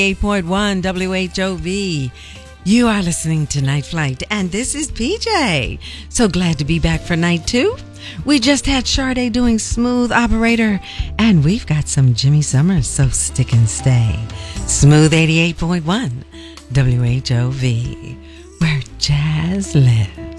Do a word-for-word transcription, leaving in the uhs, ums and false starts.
eight point one W H O V. You are listening to Night Flight, and this is P J. So glad to be back for night two. We just had Sade doing Smooth Operator, and we've got some Jimmy Summers, so stick and stay. Smooth eighty-eight point one W H O V, where jazz lives.